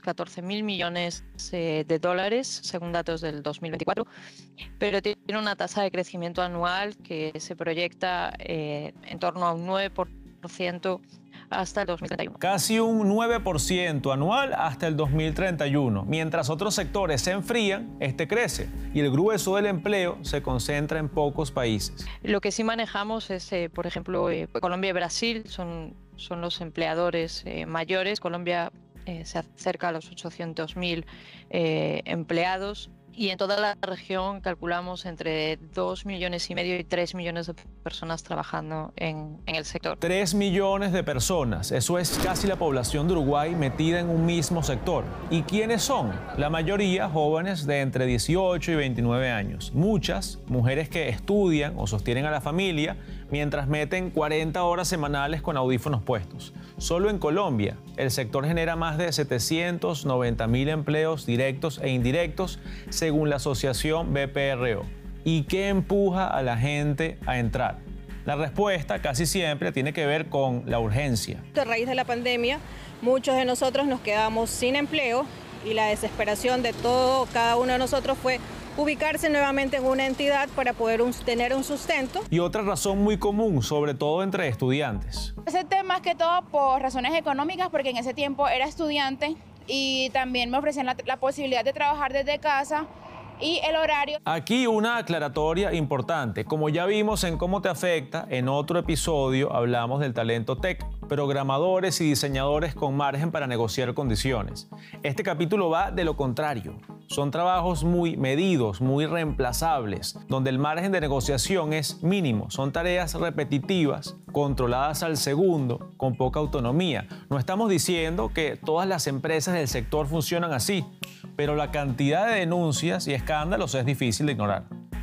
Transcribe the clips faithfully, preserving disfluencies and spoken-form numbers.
catorce mil millones eh, de dólares, según datos del dos mil veinticuatro, pero tiene una tasa de crecimiento anual que se proyecta eh, en torno a un nueve por ciento hasta el dos mil treinta y uno. Casi un nueve por ciento anual hasta el dos mil treinta y uno. Mientras otros sectores se enfrían, este crece y el grueso del empleo se concentra en pocos países. Lo que sí manejamos es, eh, por ejemplo, eh, Colombia y Brasil son, son los empleadores eh, mayores. Colombia eh, se acerca a los ochocientos mil eh, empleados. Y en toda la región calculamos entre dos millones y medio y tres millones de personas trabajando en, en el sector. tres millones de personas, eso es casi la población de Uruguay metida en un mismo sector. ¿Y quiénes son? La mayoría jóvenes de entre dieciocho y veintinueve años. Muchas mujeres que estudian o sostienen a la familia mientras meten cuarenta horas semanales con audífonos puestos. Solo en Colombia, el sector genera más de setecientos noventa mil empleos directos e indirectos, según la asociación B P R O. ¿Y qué empuja a la gente a entrar? La respuesta casi siempre tiene que ver con la urgencia. A raíz de la pandemia, muchos de nosotros nos quedamos sin empleo y la desesperación de todo, cada uno de nosotros fue ubicarse nuevamente en una entidad para poder un, tener un sustento. Y otra razón muy común, sobre todo entre estudiantes. Acepté más que todo por razones económicas, porque en ese tiempo era estudiante y también me ofrecían la, la posibilidad de trabajar desde casa y el horario. Aquí una aclaratoria importante. Como ya vimos en Cómo te afecta, en otro episodio hablamos del talento tech, programadores y diseñadores con margen para negociar condiciones. Este capítulo va de lo contrario. Son trabajos muy medidos, muy reemplazables, donde el margen de negociación es mínimo. Son tareas repetitivas, controladas al segundo, con poca autonomía. No estamos diciendo que todas las empresas del sector funcionan así, pero la cantidad de denuncias y escándalos es difícil de ignorar.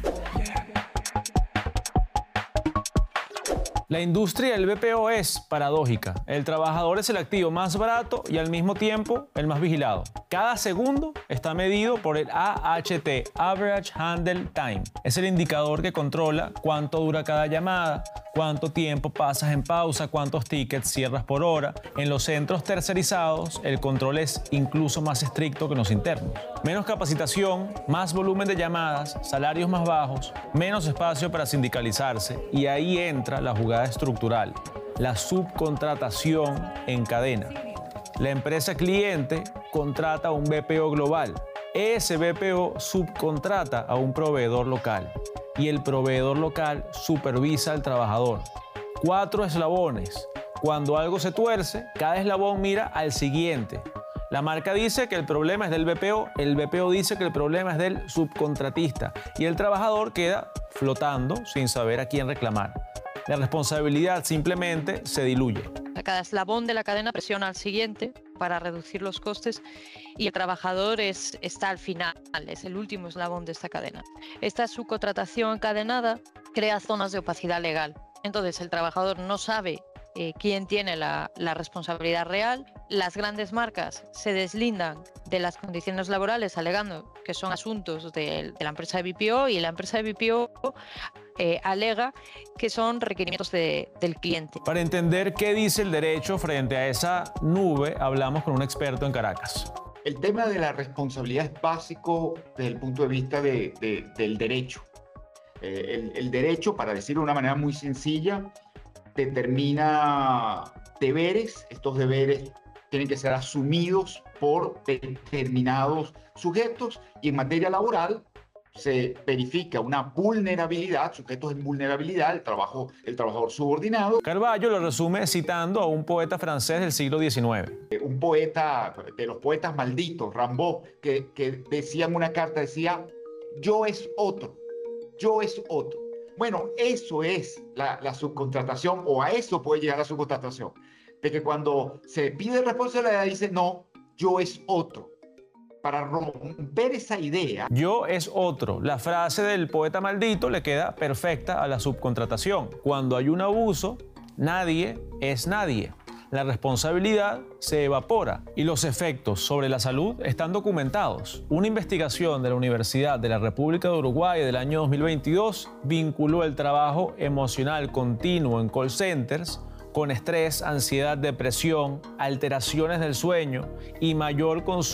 La industria del B P O es paradójica. El trabajador es el activo más barato y al mismo tiempo el más vigilado. Cada segundo está medido por el A H T, Average Handle Time. Es el indicador que controla cuánto dura cada llamada, cuánto tiempo pasas en pausa, cuántos tickets cierras por hora. En los centros tercerizados, el control es incluso más estricto que en los internos. Menos capacitación, más volumen de llamadas, salarios más bajos, menos espacio para sindicalizarse, y ahí entra la jugada estructural, la subcontratación en cadena. La empresa cliente contrata a un B P O global. Ese B P O subcontrata a un proveedor local y el proveedor local supervisa al trabajador. Cuatro eslabones. Cuando algo se tuerce, cada eslabón mira al siguiente. La marca dice que el problema es del B P O, el B P O dice que el problema es del subcontratista y el trabajador queda flotando sin saber a quién reclamar. La responsabilidad simplemente se diluye. Cada eslabón de la cadena presiona al siguiente para reducir los costes y el trabajador es, está al final, es el último eslabón de esta cadena. Esta subcontratación encadenada crea zonas de opacidad legal. Entonces el trabajador no sabe eh, quién tiene la, la responsabilidad real. Las grandes marcas se deslindan de las condiciones laborales alegando que son asuntos de, de la empresa de B P O y la empresa de B P O Eh, alega que son requerimientos de, del cliente. Para entender qué dice el derecho frente a esa nube, hablamos con un experto en Caracas. El tema de la responsabilidad es básico desde el punto de vista de, de, del derecho. Eh, el, el derecho, para decirlo de una manera muy sencilla, determina deberes. Estos deberes tienen que ser asumidos por determinados sujetos y en materia laboral se verifica una vulnerabilidad, sujetos en vulnerabilidad, el, trabajo, el trabajador subordinado. Carballo lo resume citando a un poeta francés del siglo diecinueve. Un poeta, de los poetas malditos, Rimbaud, que, que decía en una carta, decía, yo es otro, yo es otro. Bueno, eso es la, la subcontratación, o a eso puede llegar la subcontratación. De que cuando se pide responsabilidad dice, no, yo es otro. Para romper esa idea. Yo es otro. La frase del poeta maldito le queda perfecta a la subcontratación. Cuando hay un abuso, nadie es nadie. La responsabilidad se evapora y los efectos sobre la salud están documentados. Una investigación de la Universidad de la República de Uruguay del año dos mil veintidós vinculó el trabajo emocional continuo en call centers con estrés, ansiedad, depresión, alteraciones del sueño y mayor consumo